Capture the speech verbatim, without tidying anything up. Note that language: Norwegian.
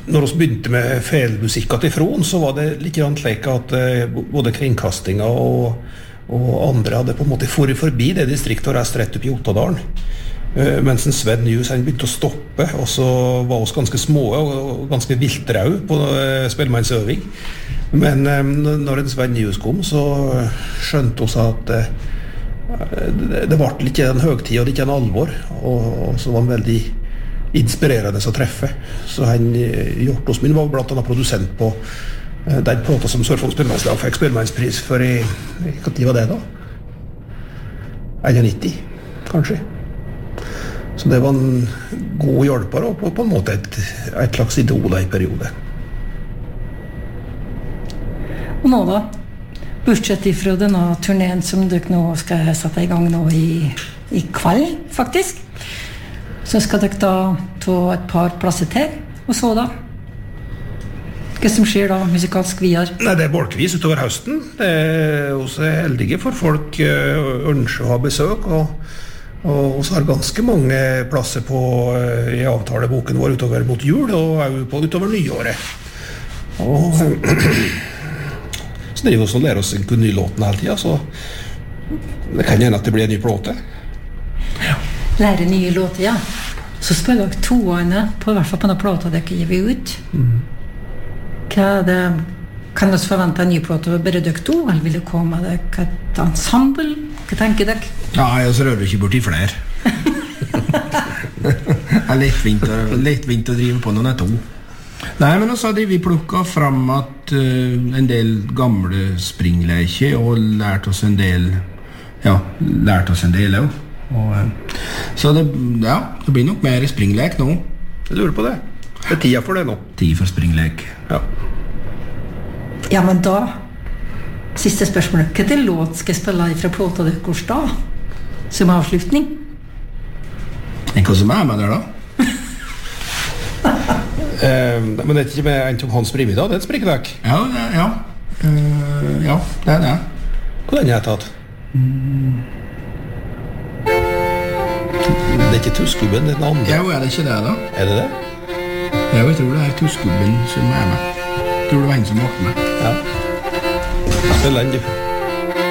når vi begynte med felmusikk til Fron, så var det litt grann slik at både kringkastinga og, og andre hadde på en måte forret forbi det distriktet og reist rett opp i Ottadalen. Mens en Sven Njus han begynte å stoppe, og så var oss ganske små og ganske viltrau på spellemannsøving. Men når en Sven Njus kom, så skjønte oss at det, det var ikke en høgtid og det ikke en alvor, og, og så var han veldig inspirerende å treffe. Så han, Hjortos min, var blant annet produsent på den plata som Sørfold Spellemannslag fikk spellemannspris for i, hva tid var det da? nittien, kanskje. Så det var en god hjelper og på, på en måte et, et slags idol i periode. Og nå da, bortsett ifra denne turneen som dere nå skal sette i gang nå i, i kveld, faktisk, så skal dere da ta et par plasser til, og så da? Hva som skjer da, musikalsk videre? Nei, det er bolkvis utover høsten. Det er også heldige for folk uh, ønsker å ha besøk, og Og så har ganske mange plasser på i avtaleboken vår utover mot jul og på utover nyåret. Og så driver vi også og lærer oss en ny låten hele tiden, så det kan hende at det blir en ny plåte. Ja. Lære nye låter, ja. Så spiller dere toene på, i hvert fall på denne plåta dere gir ut. Mm. Hva er det? Kan vi forvente en ny plåte over bare dere to, eller vil det komme med et ensemble? Hva tenker dere? Nei, jeg rører ikke bort i flere. Det er lettvint å, lettvint å drive på noen av to. Nei, men også hadde vi plukket fram at uh, en del gamle springleker og lært oss en del, ja, lært oss en del også. Og, uh, så det, ja, det blir nok mer springlek nå. Jeg lurer på det. Det er tida for det nå. Tid for springlek. Ja. Ja, men da siste spørsmålet. Hva er låt skal jeg spille fra plåta deres da? Som avslutning? En hva som er med der da? uh, men det er ikke med en som Hans Brimi da? Det er et sprikkverk. Ja, ja. Uh, ja, det er det. Hva den jeg har tatt? Mm. Det er ikke Tuskubben, det er den andre. Ja, er det ikke det da? Er det det? Ja, jeg tror det er Tuskubben som er med. Jeg tror det var en som var med. Ja. Spiller den, du.